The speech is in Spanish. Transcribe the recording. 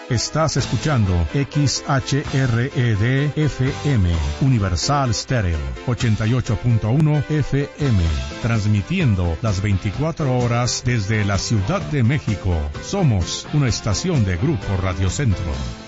Estás escuchando XHRED-FM, Universal Stereo, 88.1 FM, transmitiendo las 24 horas desde la Ciudad de México. Somos una estación de Grupo Radio Centro.